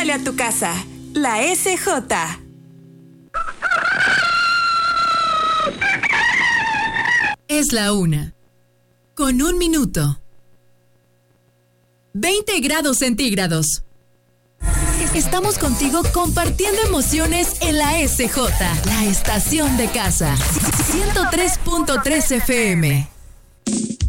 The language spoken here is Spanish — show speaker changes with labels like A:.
A: Pregúntale a tu casa. La SJ.
B: Es la 1:01. 20 grados centígrados. Estamos contigo compartiendo emociones en la SJ, la estación de casa. 103.3 FM.